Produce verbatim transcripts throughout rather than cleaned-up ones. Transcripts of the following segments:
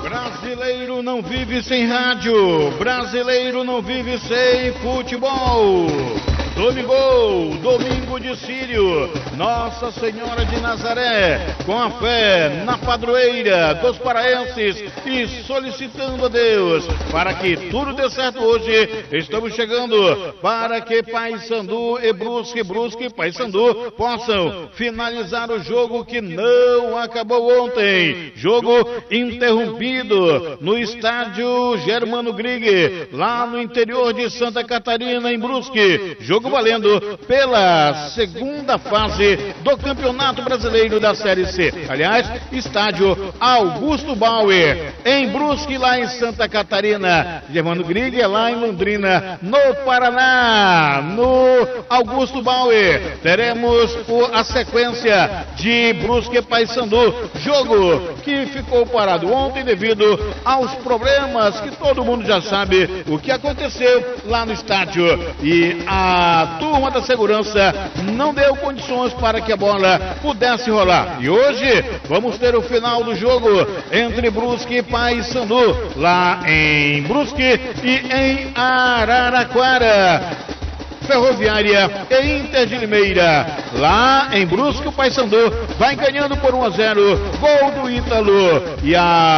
Brasileiro não vive sem rádio, brasileiro não vive sem futebol. Domingo, domingo de Sírio, Nossa Senhora de Nazaré, com a fé na padroeira dos paraenses e solicitando a Deus para que tudo dê certo hoje. Estamos chegando para que Paysandu e Brusque, Brusque e Paysandu possam finalizar o jogo que não acabou ontem. Jogo interrompido no estádio Germano Grieg, lá no interior de Santa Catarina, em Brusque. Jogo valendo pela segunda fase do Campeonato Brasileiro da Série C. Aliás, estádio Augusto Bauer, em Brusque, lá em Santa Catarina. Germano Grieg é lá em Londrina, no Paraná. No Augusto Bauer teremos o, a sequência de Brusque e Paysandu. Jogo que ficou parado ontem devido aos problemas que todo mundo já sabe o que aconteceu lá no estádio. E a A turma da segurança não deu condições para que a bola pudesse rolar. E hoje vamos ter o final do jogo entre Brusque e Paysandu, lá em Brusque e em Araraquara. Ferroviária e Inter de Limeira, lá em Brusque, o Paysandu vai ganhando por um a zero, gol do Ítalo. E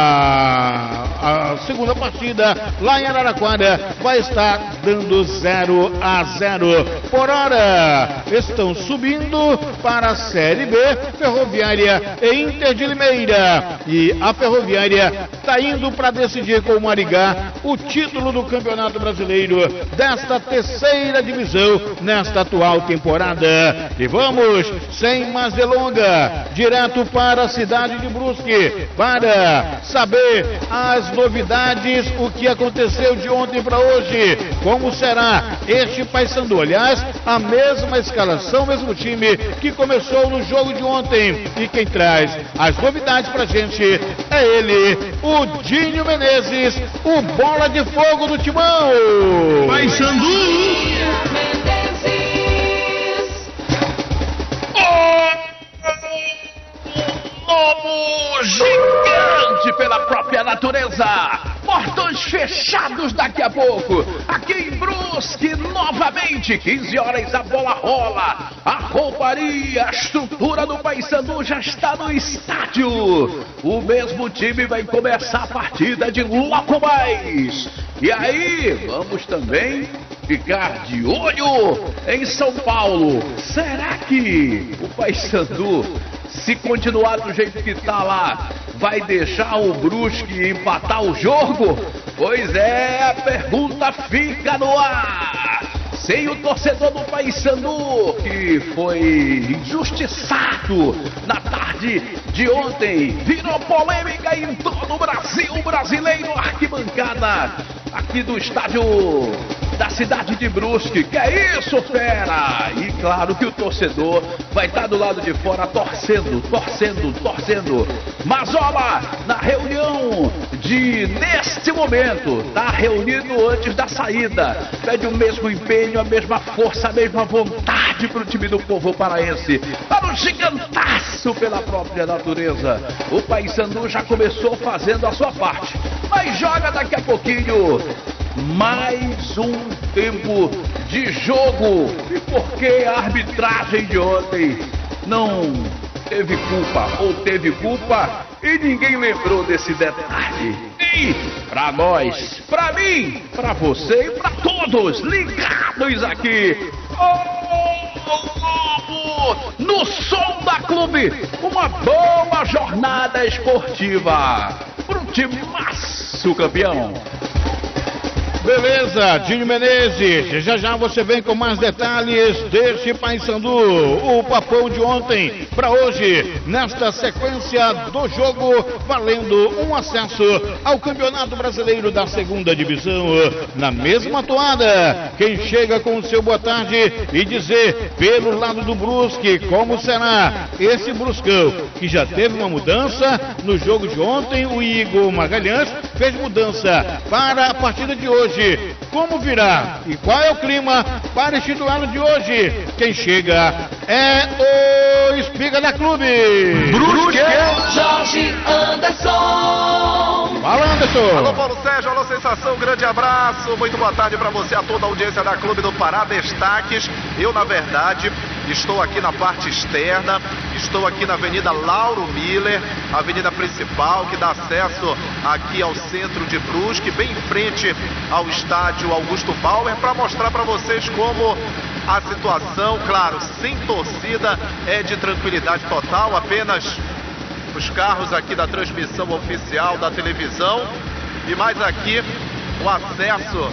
a, a segunda partida lá em Araraquara vai estar dando zero a zero. Por hora, estão subindo para a Série B, Ferroviária e Inter de Limeira. E a Ferroviária está indo para decidir com o Maringá o título do Campeonato Brasileiro desta terceira divisão nesta atual temporada. E vamos, sem mais delonga, direto para a cidade de Brusque para saber as novidades, o que aconteceu de ontem para hoje, como será este Paysandu. Aliás, a mesma escalação, mesmo time que começou no jogo de ontem. E quem traz as novidades pra gente é ele, o Dinho Menezes, o bola de fogo do timão. Paysandu! Lobo gigante pela própria natureza. Portões fechados daqui a pouco. Aqui em Brusque, novamente, quinze horas, a bola rola. A rouparia, a estrutura do Paysandu já está no estádio. O mesmo time vai começar a partida de logo mais. E aí, vamos também ficar de olho em São Paulo. Será que o Paysandu, se continuar do jeito que está lá, vai deixar o Brusque empatar o jogo? Pois é, a pergunta fica no ar. Sem o torcedor do Paysandu, que foi injustiçado na tarde de ontem, virou polêmica em todo o Brasil brasileiro, arquibancada aqui do estádio da cidade de Brusque. Que é isso, fera? E claro que o torcedor vai estar do lado de fora torcendo, torcendo, torcendo. Mazola, na reunião de neste momento, tá reunido antes da saída, pede o mesmo empenho, a mesma força, a mesma vontade para o time do povo paraense, para o gigantaço pela própria natureza. O Paysandu já começou fazendo a sua parte, mas joga daqui a pouquinho mais um tempo de jogo. E por que a arbitragem de ontem não teve culpa, ou teve culpa e ninguém lembrou desse detalhe? E pra nós, pra mim, pra você e pra todos ligados aqui, oh, Lobo, no som da Clube, uma boa jornada esportiva pro timaço campeão. Beleza, Dinho Menezes, já já você vem com mais detalhes deste Paysandu, o papão de ontem para hoje, nesta sequência do jogo, valendo um acesso ao Campeonato Brasileiro da segunda divisão. Na mesma toada, quem chega com o seu boa tarde e dizer pelo lado do Brusque como será esse Bruscão, que já teve uma mudança no jogo de ontem. O Igor Magalhães fez mudança para a partida de hoje. como virá e qual é o clima para este duelo de hoje. Quem chega é o Espiga da Clube. Brusque. Jorge Anderson. Fala, Anderson. Alô, Paulo Sérgio, alô, Sensação, grande abraço. Muito boa tarde para você, a toda a audiência da Clube do Pará. Destaques, eu na verdade estou aqui na parte externa, estou aqui na Avenida Lauro Miller, avenida principal que dá acesso aqui ao centro de Brusque, bem em frente ao estádio Augusto Bauer, para mostrar para vocês como a situação, claro, sem torcida, é de tranquilidade total, apenas os carros aqui da transmissão oficial da televisão e mais aqui o acesso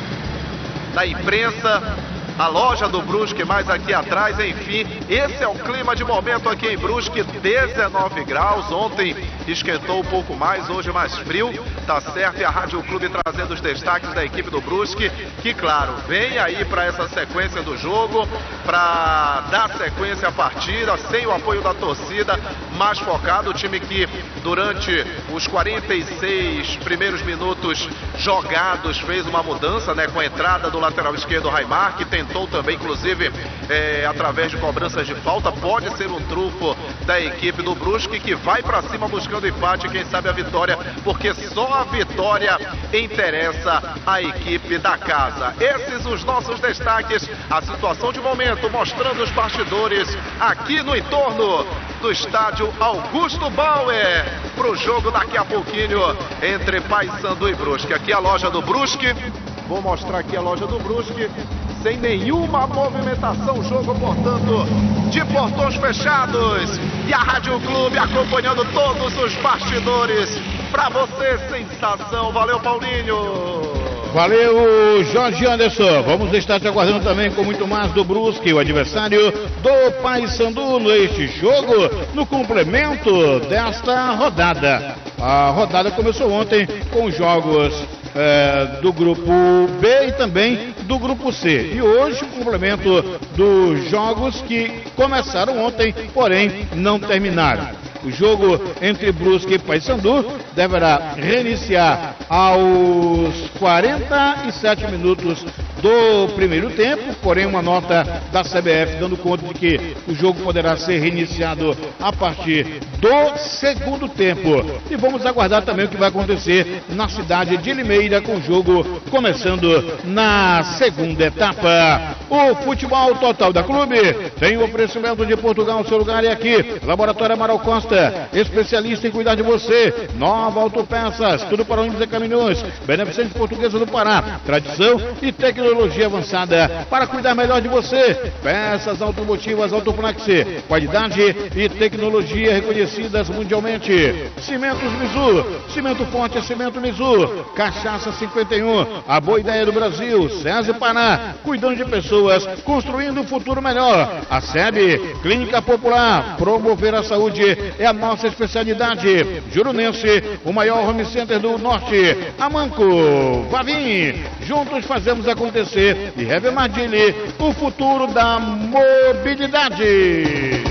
da imprensa, a loja do Brusque mais aqui atrás, enfim, esse é o clima de momento aqui em Brusque, dezenove graus, ontem esquentou um pouco mais, hoje mais frio, tá certo, e a Rádio Clube trazendo os destaques da equipe do Brusque, que claro, vem aí para essa sequência do jogo, para dar sequência à partida, sem o apoio da torcida, mais focado, o time que durante os quarenta e seis primeiros minutos jogados fez uma mudança, né, com a entrada do lateral esquerdo Raimar, que tem tentou também, inclusive, é, através de cobranças de falta, pode ser um trunfo da equipe do Brusque, que vai para cima buscando empate, quem sabe a vitória, porque só a vitória interessa à equipe da casa. Esses os nossos destaques, a situação de momento, mostrando os bastidores aqui no entorno do estádio Augusto Bauer, para o jogo daqui a pouquinho entre Paysandu e Brusque. Aqui a loja do Brusque, vou mostrar aqui a loja do Brusque, sem nenhuma movimentação, jogo, portanto, de portões fechados. E a Rádio Clube acompanhando todos os bastidores. Pra você, Sensação. Valeu, Paulinho. Valeu, Jorge Anderson. Vamos estar te aguardando também com muito mais do Brusque, o adversário do Paysandu neste jogo, no complemento desta rodada. A rodada começou ontem com os jogos É, do grupo B e também do grupo C. E hoje o complemento dos jogos que começaram ontem, porém não terminaram. O jogo entre Brusque e Paysandu deverá reiniciar aos quarenta e sete minutos do primeiro tempo, porém uma nota da C B F dando conta de que o jogo poderá ser reiniciado a partir do segundo tempo. E vamos aguardar também o que vai acontecer na cidade de Limeira, com o jogo começando na segunda etapa. O futebol total da Clube tem o oferecimento de Portugal, seu lugar é aqui. Laboratório Amaral Costa, especialista em cuidar de você. Nova Autopeças, tudo para ônibus e caminhões. Beneficente Portuguesa do Pará, tradição e tecnologia avançada para cuidar melhor de você. Peças automotivas Autoflex, qualidade e tecnologia reconhecidas mundialmente. Cimentos Mizu, cimento forte é cimento Mizu. Cachaça cinquenta e um, a boa ideia do Brasil. César Pará, cuidando de pessoas, construindo um futuro melhor. A S E B, Clínica Popular, promover a saúde é a nossa especialidade. Jurunense, o maior home center do norte. Amanco, Vavim, juntos fazemos acontecer. E Heber Mardini, o futuro da mobilidade.